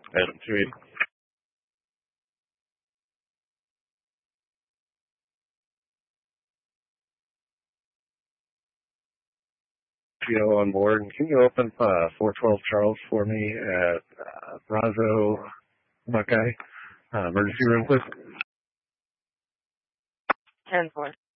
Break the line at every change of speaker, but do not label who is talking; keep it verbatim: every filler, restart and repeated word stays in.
Adam two eight. G O on board. Can you open uh, four twelve Charles for me at uh, Bravo Buckeye? Uh, emergency room, please.
ten four.